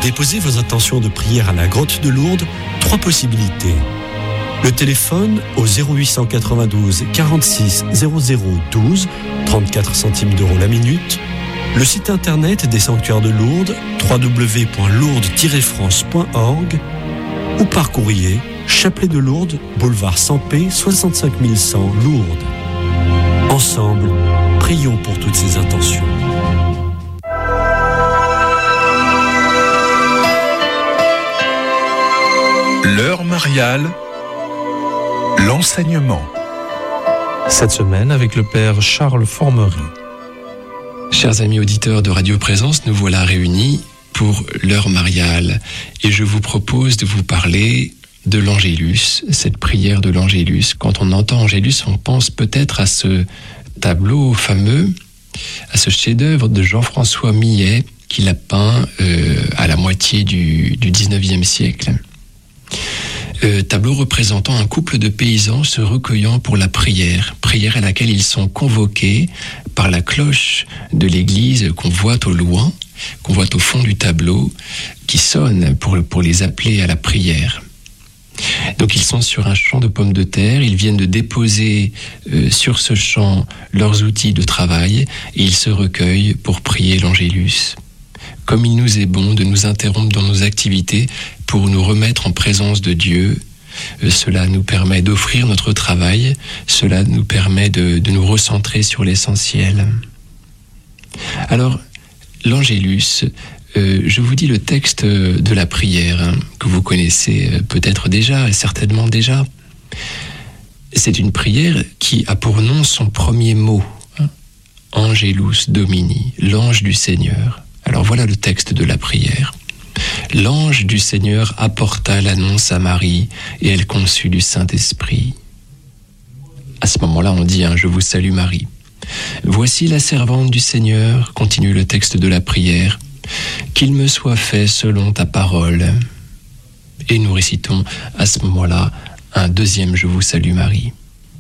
déposer vos intentions de prière à la grotte de Lourdes, 3 possibilités. Le téléphone au 0892 46 00 12, 34 centimes d'euros la minute. Le site internet des sanctuaires de Lourdes, www.lourdes-france.org, ou par courrier, Chapelet de Lourdes, boulevard Sampé, 65 100 Lourdes. Ensemble, prions pour toutes ces intentions. L'heure mariale, l'enseignement. Cette semaine avec le père Charles Formery. Chers amis auditeurs de Radio Présence, nous voilà réunis pour l'heure mariale et je vous propose de vous parler de l'Angélus, cette prière de l'Angélus. Quand on entend Angélus, on pense peut-être à ce tableau fameux, à ce chef-d'œuvre de Jean-François Millet qu'il a peint à la moitié du 19e siècle. Tableau représentant un couple de paysans se recueillant pour la prière à laquelle ils sont convoqués par la cloche de l'église qu'on voit au loin, qu'on voit au fond du tableau, qui sonne pour les appeler à la prière. Donc ils sont sur un champ de pommes de terre, ils viennent de déposer sur ce champ leurs outils de travail et ils se recueillent pour prier l'Angélus. Comme il nous est bon de nous interrompre dans nos activités pour nous remettre en présence de Dieu, cela nous permet d'offrir notre travail, cela nous permet de nous recentrer sur l'essentiel. Alors, l'Angélus, je vous dis le texte de la prière, que vous connaissez peut-être déjà, et certainement déjà. C'est une prière qui a pour nom son premier mot, Angelus Domini, l'ange du Seigneur. Alors voilà le texte de la prière. L'ange du Seigneur apporta l'annonce à Marie et elle conçut du Saint-Esprit. À ce moment-là, on dit « Je vous salue Marie ». Voici la servante du Seigneur, continue le texte de la prière, qu'il me soit fait selon ta parole. Et nous récitons à ce moment-là un deuxième « Je vous salue Marie ».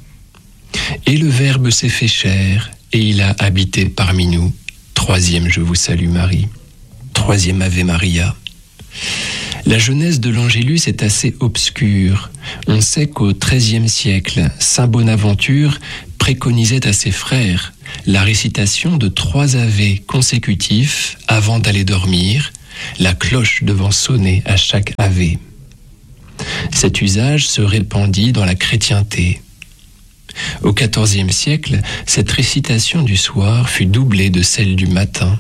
Et le Verbe s'est fait chair et il a habité parmi nous. Troisième « Je vous salue Marie ». Troisième Ave Maria. La jeunesse de l'Angélus est assez obscure. On sait qu'au XIIIe siècle, saint Bonaventure préconisait à ses frères la récitation de 3 Ave consécutifs avant d'aller dormir, la cloche devant sonner à chaque Ave. Cet usage se répandit dans la chrétienté. Au XIVe siècle, cette récitation du soir fut doublée de celle du matin.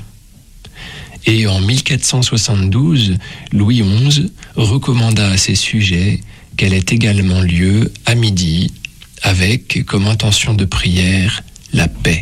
Et en 1472, Louis XI recommanda à ses sujets qu'elle ait également lieu à midi, avec, comme intention de prière, la paix.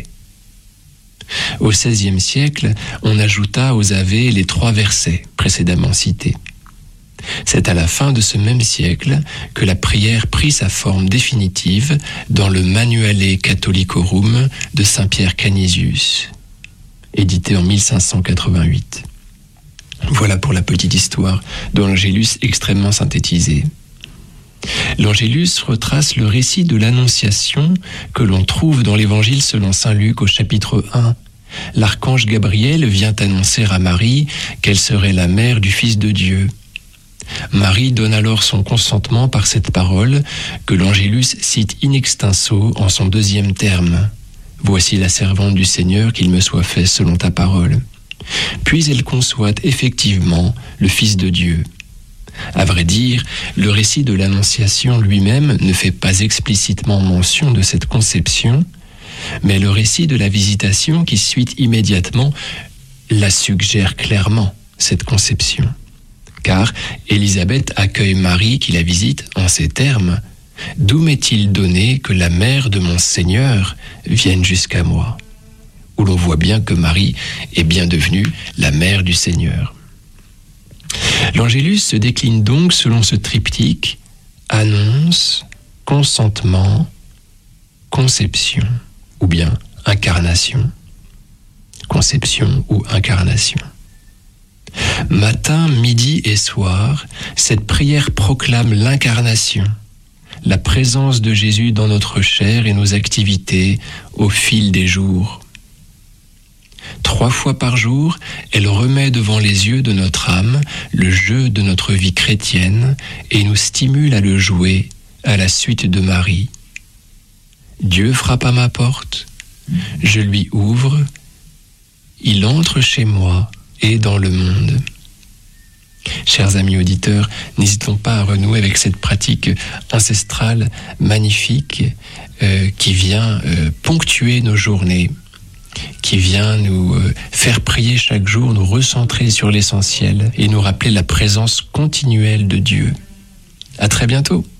Au XVIe siècle, on ajouta aux Ave les 3 versets précédemment cités. C'est à la fin de ce même siècle que la prière prit sa forme définitive dans le Manuale Catholicorum de saint Pierre Canisius, édité en 1588. Voilà pour la petite histoire de l'Angélus extrêmement synthétisée. L'Angélus retrace le récit de l'Annonciation que l'on trouve dans l'Évangile selon saint Luc au chapitre 1. L'archange Gabriel vient annoncer à Marie qu'elle serait la mère du Fils de Dieu. Marie donne alors son consentement par cette parole que l'Angélus cite in extenso en son 2e terme. « Voici la servante du Seigneur, qu'il me soit fait selon ta parole. » Puis elle conçoit effectivement le Fils de Dieu. À vrai dire, le récit de l'Annonciation lui-même ne fait pas explicitement mention de cette conception, mais le récit de la visitation qui suit immédiatement la suggère clairement, cette conception. Car Élisabeth accueille Marie qui la visite en ces termes : « D'où m'est-il donné que la mère de mon Seigneur vienne jusqu'à moi ?» Où l'on voit bien que Marie est bien devenue la mère du Seigneur. L'Angélus se décline donc selon ce triptyque : annonce, consentement, conception, ou bien incarnation. Conception ou incarnation. Matin, midi et soir, cette prière proclame l'incarnation, la présence de Jésus dans notre chair et nos activités au fil des jours. 3 fois par jour, elle remet devant les yeux de notre âme le jeu de notre vie chrétienne et nous stimule à le jouer à la suite de Marie. Dieu frappe à ma porte, je lui ouvre, il entre chez moi et dans le monde. Chers amis auditeurs, n'hésitons pas à renouer avec cette pratique ancestrale magnifique qui vient ponctuer nos journées, qui vient nous faire prier chaque jour, nous recentrer sur l'essentiel et nous rappeler la présence continuelle de Dieu. À très bientôt.